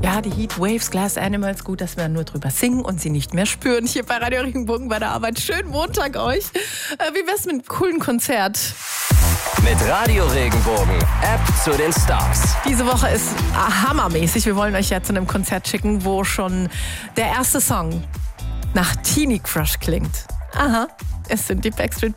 Ja, die Heatwaves, Glass Animals, gut, dass wir nur drüber singen und sie nicht mehr spüren. Hier bei Radio Regenbogen bei der Arbeit. Schönen Montag euch. Wie wär's mit einem coolen Konzert? Mit Radio Regenbogen, App zu den Stars. Diese Woche ist hammermäßig. Wir wollen euch ja zu einem Konzert schicken, wo schon der erste Song nach Teenie Crush klingt. Aha, es sind die Backstreet